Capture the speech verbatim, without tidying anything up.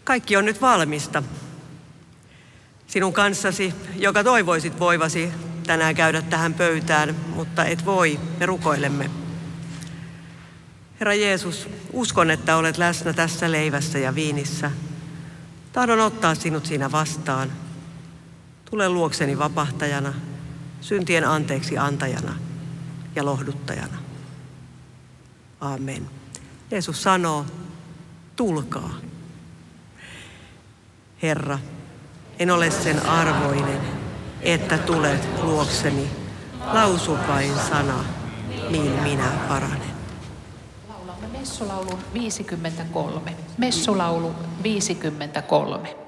Kaikki on nyt valmista. Sinun kanssasi, joka toivoisit voivasi tänään käydä tähän pöytään, mutta et voi, me rukoilemme. Herra Jeesus, uskon, että olet läsnä tässä leivässä ja viinissä. Tahdon ottaa sinut siinä vastaan. Tule luokseni vapahtajana, syntien anteeksi antajana ja lohduttajana. Amen. Jeesus sanoo, tulkaa. Herra, en ole sen arvoinen, että tulet luokseni. Lausu vain sana, niin minä paranen. Laulamme messulaulu viisikymmentäkolme. Messulaulu viisikymmentäkolme.